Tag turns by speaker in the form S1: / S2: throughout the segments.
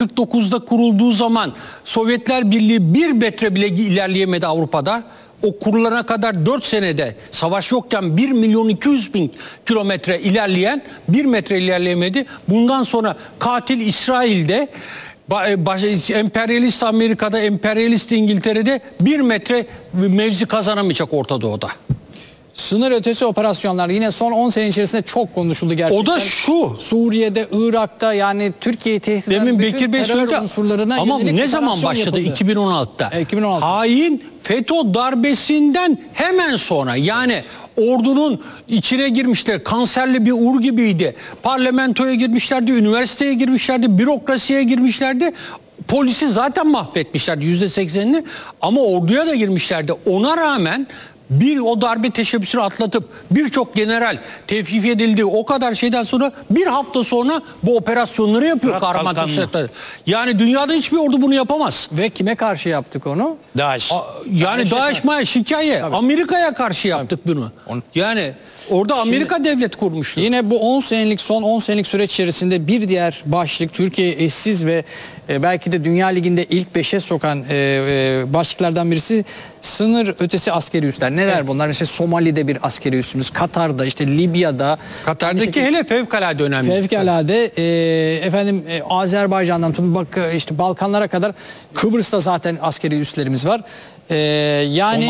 S1: 1949'da kurulduğu zaman Sovyetler Birliği 1 metre bile ilerleyemedi Avrupa'da. O kurulana kadar 4 senede savaş yokken 1.200.000 kilometre ilerleyen 1 metre ilerleyemedi. Bundan sonra katil İsrail'de, emperyalist Amerika'da, emperyalist İngiltere'de 1 metre mevzi kazanamayacak Orta Doğu'da.
S2: Sınır ötesi operasyonlar yine son 10 sene içerisinde çok konuşuldu gerçekten.
S1: O da şu.
S2: Suriye'de, Irak'ta, yani Türkiye'yi tehdit eden
S1: Demin
S2: bütün
S1: Bekir Bey
S2: terör
S1: söyledi
S2: unsurlarına
S1: ama
S2: yönelik
S1: ne zaman
S2: operasyon
S1: başladı?
S2: yapıldı.
S1: 2016'da.
S2: 2016.
S1: Hain FETÖ darbesinden hemen sonra, yani ordunun içine girmişler. Kanserli bir ur gibiydi. Parlamentoya girmişlerdi, üniversiteye girmişlerdi, bürokrasiye girmişlerdi. Polisi zaten mahvetmişlerdi %80'ini, ama orduya da girmişlerdi. Ona rağmen o darbe teşebbüsünü atlatıp birçok general tevkif edildi. O kadar şeyden sonra bir hafta sonra bu operasyonları yapıyor kahraman Türk Silahları. Yani dünyada hiçbir ordu bunu yapamaz.
S2: Ve kime karşı yaptık onu?
S3: DAEŞ.
S1: Yani DAEŞ hikaye. Amerika'ya karşı yaptık bunu. Yani orada Amerika devlet kurmuştu.
S2: Yine bu son 10 senelik süreç içerisinde bir diğer başlık, Türkiye eşsiz ve belki de Dünya Ligi'nde ilk 5'e sokan başlıklardan birisi sınır ötesi askeri üsler. Neler bunlar? Mesela Somali'de bir askeri üssümüz, Katar'da, işte Libya'da.
S1: Katar'daki hele fevkalade önemli.
S2: Fevkalade. Azerbaycan'dan tutun işte Balkanlara kadar, Kıbrıs'ta zaten askeri üslerimiz var. Yani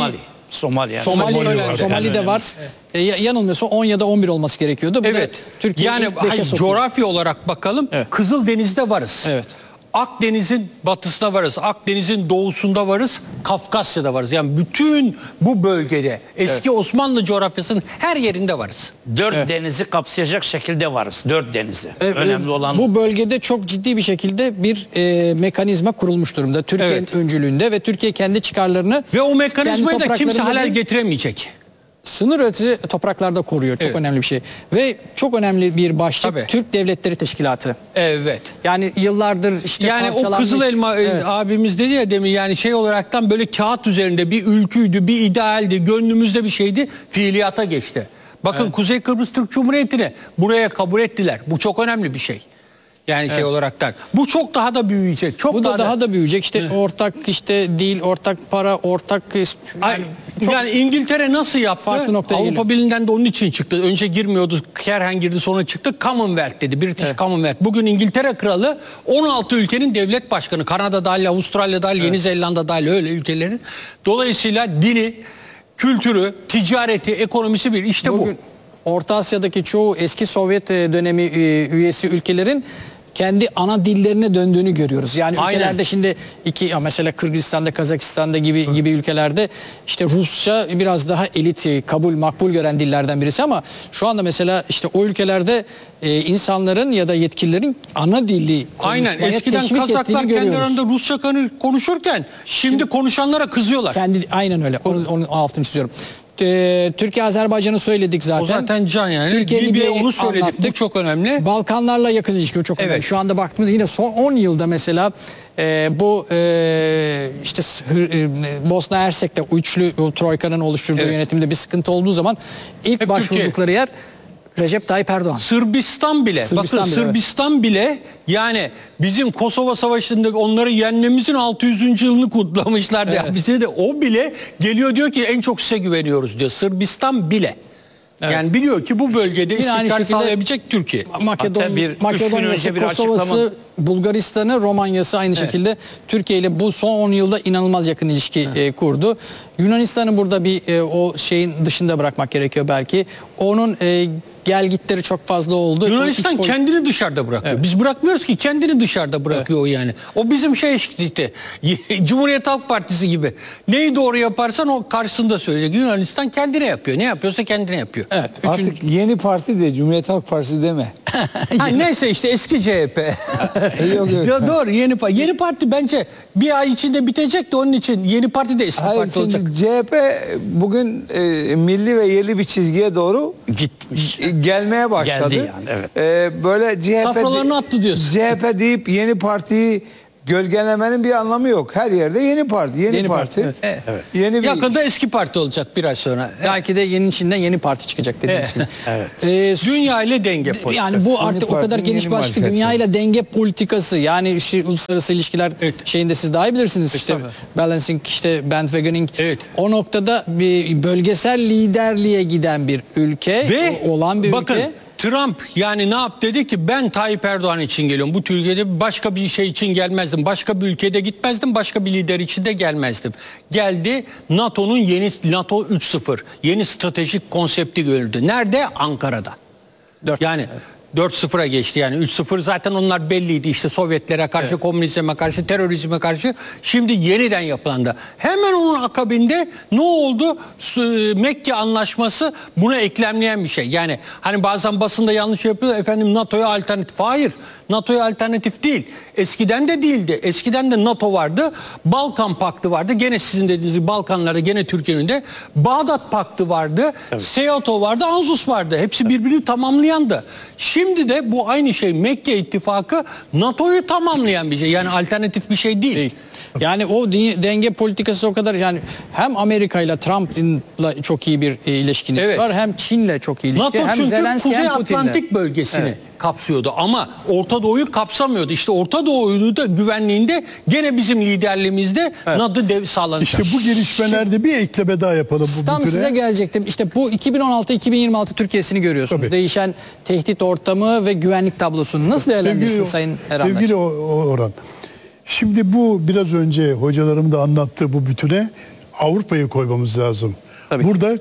S2: Somali'de var. Yanılmıyorsa 10 ya da 11 olması gerekiyordu. Bu
S1: evet.
S2: Türkiye
S1: yani coğrafya olarak bakalım. Evet. Kızıldeniz'de varız.
S2: Evet.
S1: Akdeniz'in batısında varız. Akdeniz'in doğusunda varız. Kafkasya'da varız. Yani bütün bu bölgede eski Osmanlı coğrafyasının her yerinde varız.
S3: 4 denizi kapsayacak şekilde varız. 4 denizi. Önemli olan
S2: bu bölgede çok ciddi bir şekilde bir mekanizma kurulmuş durumda. Türkiye'nin öncülüğünde ve Türkiye kendi çıkarlarını
S1: ve o mekanizmayı da kimse halel getiremeyecek.
S2: Sınır ötesi topraklarda koruyor. Çok önemli bir şey. Ve çok önemli bir başlık Türk Devletleri Teşkilatı.
S1: Evet.
S2: Yani yıllardır işte
S1: yani o Kızıl Elma abimiz dedi ya demin, yani şey olaraktan böyle kağıt üzerinde bir ülküydü, bir idealdi, gönlümüzde bir şeydi, fiiliyata geçti. Bakın Kuzey Kıbrıs Türk Cumhuriyeti'ni buraya kabul ettiler. Bu çok önemli bir şey. Yani şey olaraktan. Bu çok daha da büyüyecek. Çok
S2: bu daha da büyüyecek. İşte ortak dil, ortak para, ortak
S1: yani İngiltere nasıl yaptı? Avrupa Birliği'nden de onun için çıktı. Önce girmiyordu. Kerhen girdi, sonra çıktı. Commonwealth dedi. British Commonwealth. Bugün İngiltere kralı 16 ülkenin devlet başkanı. Kanada dahil, Avustralya dahil, Yeni Zelanda dahil, öyle ülkelerin. Dolayısıyla dini, kültürü, ticareti, ekonomisi bir. İşte
S2: bugün Orta Asya'daki çoğu eski Sovyet dönemi üyesi ülkelerin kendi ana dillerine döndüğünü görüyoruz. Yani ülkelerde şimdi mesela Kırgızistan'da, Kazakistan'da gibi ülkelerde işte Rusça biraz daha elit, makbul gören dillerden birisi, ama şu anda mesela işte o ülkelerde insanların ya da yetkililerin ana dili konuşmaya
S1: eskiden Kazaklar kendi arasında Rusça konuşurken şimdi konuşanlara kızıyorlar.
S2: Aynen öyle. Onun altını çiziyorum. Türkiye Azerbaycan'ı söyledik zaten.
S1: O zaten can yani. Türkiye onu söyledik. Anlattık. Bu çok önemli.
S2: Balkanlarla yakın ilişki çok önemli. Şu anda baktığımızda yine son 10 yılda mesela işte Bosna Hersek'te üçlü Troika'nın oluşturduğu yönetimde bir sıkıntı olduğu zaman ilk başvurdukları yer Recep Tayyip Erdoğan.
S1: Sırbistan bile yani bizim Kosova Savaşı'nda onları yenmemizin 600. yılını kutlamışlardı. Yani bize de o bile geliyor, diyor ki en çok size güveniyoruz diyor. Sırbistan bile. Yani biliyor ki bu bölgede istikrar sağlayabilecek Türkiye.
S2: Makedonya'sı, Kosova'sı, Bulgaristan'ı, Romanya'sı aynı şekilde Türkiye ile bu son 10 yılda inanılmaz yakın ilişki kurdu. Yunanistan'ı burada bir o şeyin dışında bırakmak gerekiyor belki. Onun gelgitleri çok fazla oldu.
S1: Yunanistan kendini dışarıda bırakıyor. Biz bırakmıyoruz ki, kendini dışarıda bırakıyor o yani. O bizim işte Cumhuriyet Halk Partisi gibi. Neyi doğru yaparsan o karşısında söyleyecek. Yunanistan kendine yapıyor. Ne yapıyorsa kendine yapıyor.
S4: Evet. Artık yeni parti de Cumhuriyet Halk Partisi deme.
S1: Neyse işte eski CHP.
S4: Yok.
S1: Ya doğru, yeni parti bence bir ay içinde bitecek de onun için yeni parti de eski parti olacak.
S4: CHP bugün milli ve yerli bir çizgiye doğru
S3: gitmiş.
S4: Gelmeye başladı.
S3: Geldi yani,
S4: böyle
S1: safralarını attı diyorsun.
S4: CHP deyip yeni partiyi gölgelemenin bir anlamı yok. Her yerde yeni parti, yeni parti.
S2: parti, evet.
S4: Yeni bir
S1: Yakında eski parti olacak biraz sonra.
S2: Belki de yeni içinden yeni parti çıkacak dediğiniz gibi.
S1: Dünya ile denge politikası.
S2: Yani bu artık o kadar
S4: partinin
S2: geniş
S4: yeni
S2: başlık
S4: marifeti.
S2: dünya ile denge politikası, yani işte uluslararası ilişkiler şeyinde siz daha iyi bilirsiniz, işte balancing, işte bandwagoning.
S1: Evet.
S2: O noktada bir bölgesel liderliğe giden bir ülke
S1: Ve
S2: olan bir
S1: bakın,
S2: ülke.
S1: Trump yani ne yaptı, dedi ki ben Tayyip Erdoğan için geliyorum. Bu Türkiye'de başka bir şey için gelmezdim. Başka bir ülkede gitmezdim. Başka bir lider için de gelmezdim. Geldi, NATO'nun yeni NATO 3.0 yeni stratejik konsepti görüldü. Nerede? Ankara'da.
S2: 4.
S1: Yani 4-0'a geçti, yani 3-0 zaten onlar belliydi, işte Sovyetlere karşı, komünizme karşı, terörizme karşı. Şimdi yeniden yapılandı. Hemen onun akabinde ne oldu? Mekke Anlaşması buna eklemleyen bir şey. Yani hani bazen basında yanlış yapıyor, efendim NATO'ya alternatif. Hayır, NATO'ya alternatif değil. Eskiden de değildi. Eskiden de NATO vardı. Balkan Paktı vardı. Gene sizin dediğiniz gibi Balkanlarda, gene Türkiye'nin de Bağdat Paktı vardı. SEATO vardı, ANZUS vardı. Hepsi birbirini tamamlayandı. Şimdi de bu aynı şey, Mekke İttifakı NATO'yu tamamlayan bir şey. Yani alternatif bir şey değil.
S2: Yani o denge politikası o kadar, yani hem Amerika ile Trump'la çok iyi bir ilişkiniz
S1: Evet.
S2: var, hem Çin'le çok iyi ilişki,
S1: NATO
S2: hem
S1: çünkü
S2: Zelenski
S1: Kuzey
S2: hem Putin'le.
S1: Atlantik bölgesini kapsıyordu ama Orta Doğu'yu kapsamıyordu. İşte Orta Doğu'yu da güvenliğinde gene bizim liderliğimizde NATO sağlanacak.
S5: İşte bu gelişmelerde bir ekleme daha yapalım bu
S2: Tam
S5: bütüne.
S2: size gelecektim. İşte bu 2016-2026 Türkiye'sini görüyorsunuz.
S5: Tabii.
S2: Değişen tehdit ortamı ve güvenlik tablosunu nasıl değerlendirirsiniz Sayın Eren Bey?
S5: Sevgili Orhan, şimdi bu biraz önce hocalarım da anlattığı bu bütüne Avrupa'yı koymamız lazım.
S2: Tabii.
S5: Burada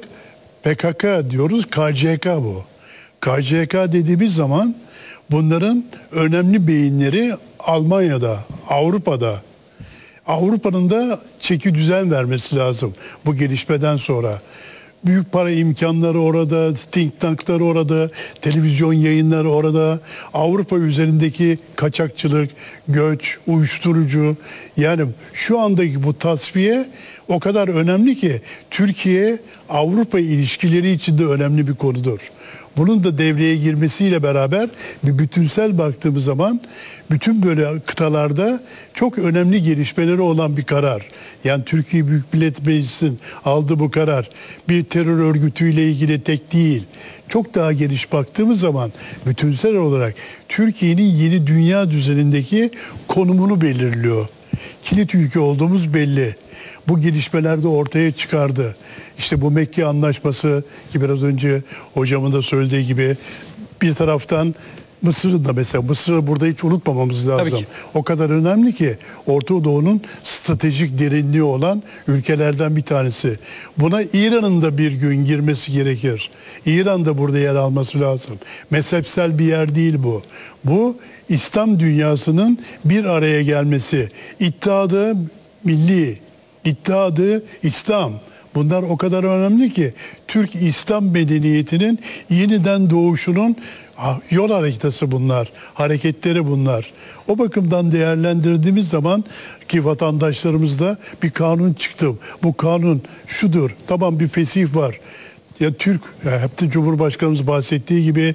S5: PKK diyoruz, KCK bu. KCK dediğimiz zaman bunların önemli beyinleri Almanya'da, Avrupa'da. Avrupa'nın da çeki düzen vermesi lazım bu gelişmeden sonra. Büyük para imkanları orada, think tankları orada, televizyon yayınları orada, Avrupa üzerindeki kaçakçılık, göç, uyuşturucu, yani şu andaki bu tasfiye o kadar önemli ki Türkiye-Avrupa ilişkileri için de önemli bir konudur. Bunun da devreye girmesiyle beraber bir bütünsel baktığımız zaman bütün böyle kıtalarda çok önemli gelişmeleri olan bir karar. Yani Türkiye Büyük Millet Meclisi'nin aldığı bu karar bir terör örgütüyle ilgili tek değil. Çok daha geniş baktığımız zaman bütünsel olarak Türkiye'nin yeni dünya düzenindeki konumunu belirliyor. Kilit ülke olduğumuz belli. Bu gelişmelerde ortaya çıkardı. İşte bu Mekke Anlaşması ki biraz önce hocamın da söylediği gibi bir taraftan Mısır'ın da, mesela Mısır'ı burada hiç unutmamamız lazım. O kadar önemli ki Orta Doğu'nun stratejik derinliği olan ülkelerden bir tanesi. Buna İran'ın da bir gün girmesi gerekir. İran da burada yer alması lazım. Mezhepsel bir yer değil bu. Bu İslam dünyasının bir araya gelmesi. İttihadı milli, İttihadı İslam. Bunlar o kadar önemli ki Türk İslam medeniyetinin yeniden doğuşunun yol haritası bunlar, hareketleri bunlar. O bakımdan değerlendirdiğimiz zaman ki vatandaşlarımızda bir kanun çıktı. Bu kanun şudur, tamam bir fesih var. Ya Türk, hep de Cumhurbaşkanımız bahsettiği gibi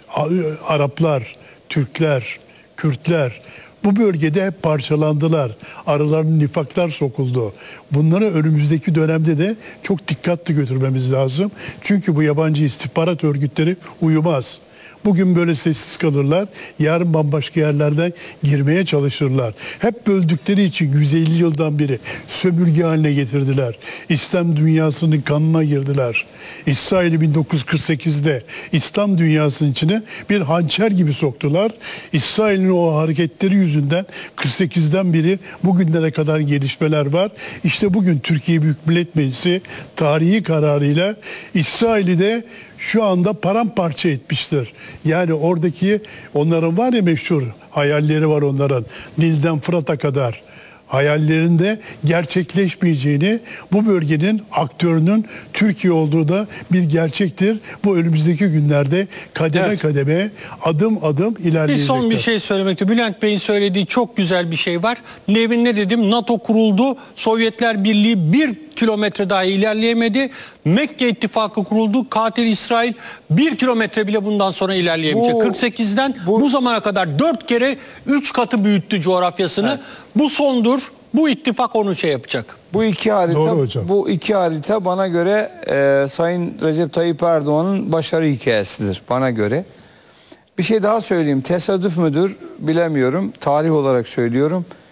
S5: Araplar, Türkler, Kürtler, bu bölgede hep parçalandılar. Aralarına nifaklar sokuldu. Bunları önümüzdeki dönemde de çok dikkatli götürmemiz lazım. Çünkü bu yabancı istihbarat örgütleri uyumaz. Bugün böyle sessiz kalırlar, yarın bambaşka yerlerden girmeye çalışırlar. Hep böldükleri için 150 yıldan beri sömürge haline getirdiler. İslam dünyasının kanına girdiler. İsrail'i 1948'de İslam dünyasının içine bir hançer gibi soktular. İsrail'in o hareketleri yüzünden 48'den beri bugünlere kadar gelişmeler var. İşte bugün Türkiye Büyük Millet Meclisi tarihi kararıyla İsrail'i de şu anda paramparça etmiştir. Yani oradaki onların var ya meşhur hayalleri var onların. Nil'den Fırat'a kadar hayallerinde gerçekleşmeyeceğini, bu bölgenin aktörünün Türkiye olduğu da bir gerçektir. Bu önümüzdeki günlerde kademe kademe, adım adım ilerleyecektir.
S1: Bir son bir şey söylemekte. Bülent Bey'in söylediği çok güzel bir şey var. Nevin ne dedim? NATO kuruldu. Sovyetler Birliği bir kilometre daha ilerleyemedi. Mekke ittifakı kuruldu. Katil İsrail 1 kilometre bile bundan sonra ilerleyemeyecek. 48'den bu zamana kadar 4 kere 3 katı büyüttü coğrafyasını. Bu sondur. Bu ittifak onu şey yapacak.
S4: Bu iki harita,
S5: Doğru hocam.
S4: bu iki harita bana göre Sayın Recep Tayyip Erdoğan'ın başarı hikayesidir bana göre. Bir şey daha söyleyeyim. Tesadüf müdür bilemiyorum. Tarih olarak söylüyorum.